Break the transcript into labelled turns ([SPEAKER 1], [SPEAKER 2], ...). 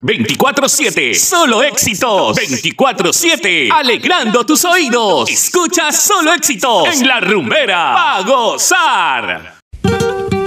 [SPEAKER 1] 24/7, solo éxitos. 24/7, alegrando tus oídos. Escucha solo éxitos en La Rumbera. ¡Pa' gozar!